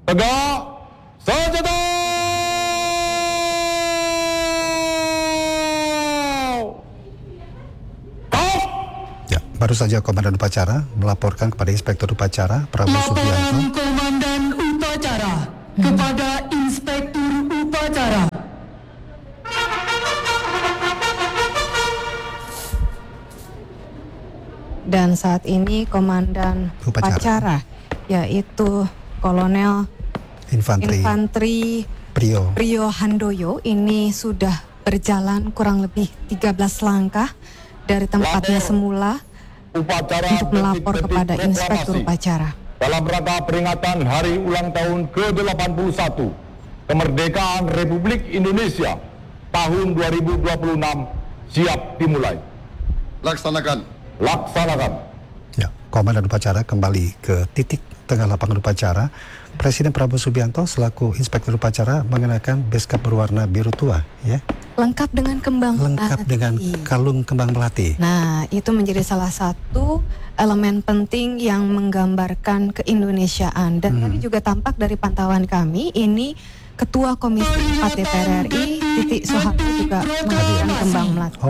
Tegak senjata! Ya, baru saja Komandan Upacara melaporkan kepada Inspektur Upacara Prabowo Subianto. Komandan Upacara kepada Inspektur Upacara. Dan saat ini Komandan Upacara yaitu Kolonel Infanteri Priyo Handoyo ini sudah berjalan kurang lebih 13 langkah dari tempatnya semula untuk melapor kepada Inspektur Upacara. Dalam rangka peringatan Hari Ulang Tahun ke-81 Kemerdekaan Republik Indonesia tahun 2026 siap dimulai. Laksanakan. Ya, Komandan Upacara kembali ke titik tengah lapangan upacara. Presiden Prabowo Subianto selaku Inspektur Upacara mengenakan beskap berwarna biru tua, ya. Lengkap dengan kembang Lengkap dengan kalung kembang melati. Nah, itu menjadi salah satu elemen penting yang menggambarkan keindonesiaan. Dan tadi juga tampak dari pantauan kami, ini Ketua Komisi 4 DPR RI, Titik Soeharto juga mengenakan kembang melati.